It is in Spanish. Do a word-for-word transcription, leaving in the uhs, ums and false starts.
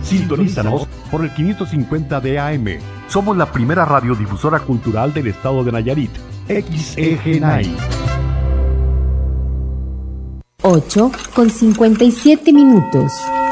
Sintonízanos por el quinientos cincuenta de A M. Somos la primera radiodifusora cultural del estado de Nayarit. X E G N A I. ocho con cincuenta y siete minutos.